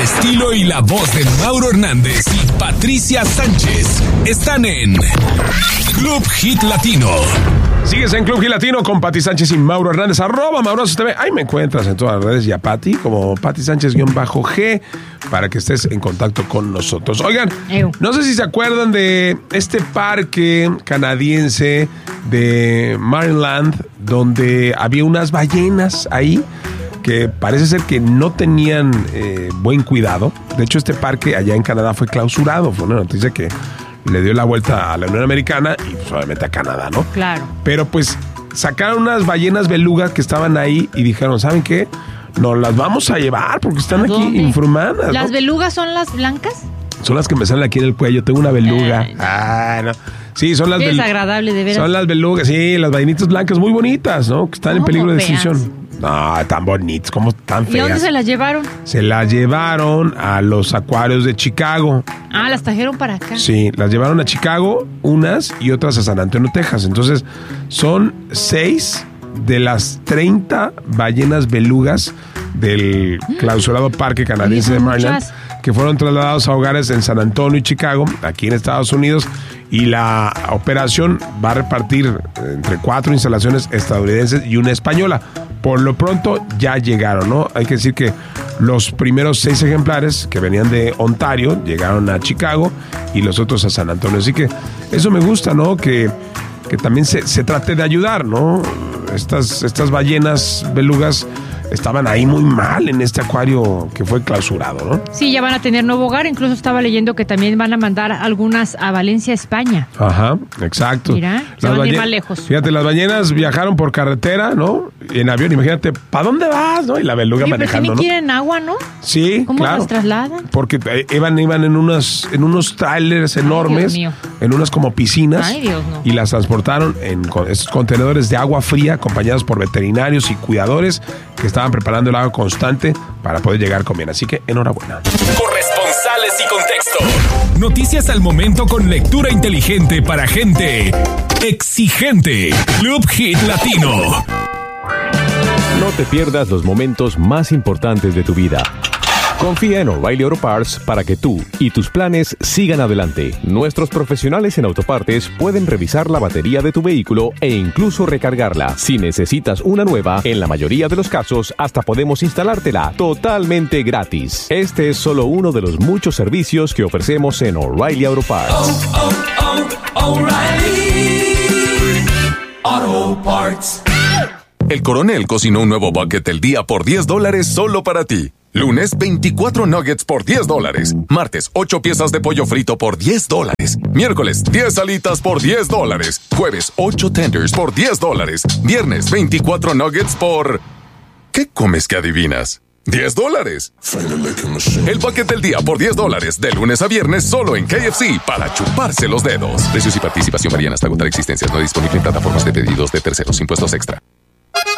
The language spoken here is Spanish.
estilo y la voz de Mauro Hernández y Patricia Sánchez están en Club Hit Latino. Sigues en Club Hit Latino con Pati Sánchez y Mauro Hernández, @Maurosos TV. Ahí me encuentras en todas las redes y a Pati como Pati Sánchez-G para que estés en contacto con nosotros. Oigan, no sé si se acuerdan de este parque canadiense de Marineland donde había unas ballenas ahí que parece ser que no tenían buen cuidado. De hecho, este parque allá en Canadá fue clausurado. Fue una noticia que le dio la vuelta a la Unión Americana y pues, obviamente a Canadá, ¿no? Claro. Pero pues sacaron unas ballenas beluga que estaban ahí y dijeron, ¿saben qué? Nos las vamos a llevar porque están aquí informadas. ¿Las ¿no? belugas son las blancas? Son las que me salen aquí en el cuello. Tengo una beluga. No. Sí, son las belugas. Es agradable, de veras. Son las belugas, sí, las ballenitas blancas muy bonitas, ¿no? Que están en peligro de extinción. No, tan bonitas, como tan feas. ¿Y dónde se las llevaron? Se las llevaron a los acuarios de Chicago. Ah, las trajeron para acá. Sí, las llevaron a Chicago, unas y otras a San Antonio, Texas. Entonces, son 6 de las 30 ballenas belugas del clausurado parque canadiense de Marineland, que fueron trasladados a hogares en San Antonio y Chicago, aquí en Estados Unidos, y la operación va a repartir entre 4 instalaciones estadounidenses y una española. Por lo pronto ya llegaron, ¿no? Hay que decir que los primeros 6 ejemplares que venían de Ontario llegaron a Chicago y los otros a San Antonio. Así que eso me gusta, ¿no? Que también se trate de ayudar, ¿no? Estas ballenas belugas estaban ahí muy mal en este acuario que fue clausurado, ¿no? Sí, ya van a tener nuevo hogar. Incluso estaba leyendo que también van a mandar algunas a Valencia, España. Ajá, exacto. Mira, se van a ir más lejos. Fíjate, las ballenas viajaron por carretera, ¿no? Y en avión, imagínate, ¿para dónde vas, no? Y la beluga manejando, ¿no? Tienen que ir en agua, ¿no? Sí, ¿Cómo las trasladan? Porque iban en unos trailers enormes, en unas como piscinas. Ay, Dios, no. Y las transportaron en estos contenedores de agua fría, acompañados por veterinarios y cuidadores que estaban preparando el agua constante para poder llegar con bien. Así que enhorabuena. Corresponsales y contexto. Noticias al momento con lectura inteligente para gente exigente. Club Hit Latino. No te pierdas los momentos más importantes de tu vida. Confía en O'Reilly Auto Parts para que tú y tus planes sigan adelante. Nuestros profesionales en autopartes pueden revisar la batería de tu vehículo e incluso recargarla. Si necesitas una nueva, en la mayoría de los casos hasta podemos instalártela totalmente gratis. Este es solo uno de los muchos servicios que ofrecemos en O'Reilly Auto Parts. O'Reilly Auto Parts. El Coronel cocinó un nuevo bucket del día por $10 solo para ti. Lunes, 24 nuggets por $10. Martes, 8 piezas de pollo frito por $10. Miércoles, 10 alitas por $10. Jueves, 8 tenders por $10. Viernes, 24 nuggets por... ¿Qué comes que adivinas? $10. El bucket del día por $10. De lunes a viernes solo en KFC para chuparse los dedos. Precios y participación varían hasta agotar existencias. No disponible en plataformas de pedidos de terceros. Impuestos extra.